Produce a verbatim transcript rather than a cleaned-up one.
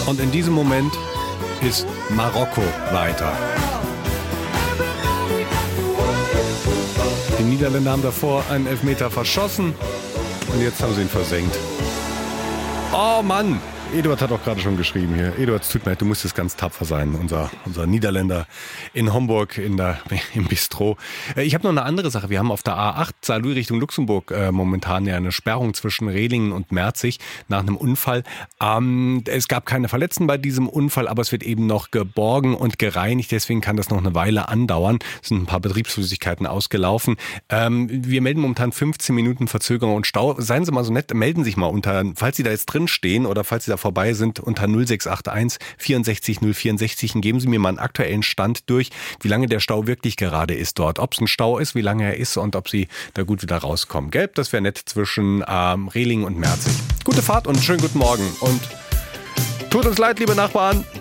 Und in diesem Moment ist Marokko weiter. Die Niederländer haben davor einen Elfmeter verschossen und jetzt haben sie ihn versenkt. Oh Mann! Eduard hat auch gerade schon geschrieben hier. Eduard, es tut mir leid, du musstest ganz tapfer sein, unser, unser Niederländer in Homburg in der, im Bistro. Ich habe noch eine andere Sache. Wir haben auf der A acht Saarlouis Richtung Luxemburg äh, momentan ja eine Sperrung zwischen Rehlingen und Merzig nach einem Unfall. Ähm, es gab keine Verletzten bei diesem Unfall, aber es wird eben noch geborgen und gereinigt. Deswegen kann das noch eine Weile andauern. Es sind ein paar Betriebsflüssigkeiten ausgelaufen. Ähm, wir melden momentan fünfzehn Minuten Verzögerung und Stau. Seien Sie mal so nett, melden Sie sich mal unter, falls Sie da jetzt drin stehen oder falls Sie da vorbei sind, unter null sechs acht eins vierundsechzig null vierundsechzig und geben Sie mir mal einen aktuellen Stand durch, wie lange der Stau wirklich gerade ist dort. Ob es ein Stau ist, wie lange er ist und ob Sie da gut wieder rauskommen. Gelb, das wäre nett zwischen ähm, Rehlingen und Merzig. Gute Fahrt und schönen guten Morgen und tut uns leid, liebe Nachbarn.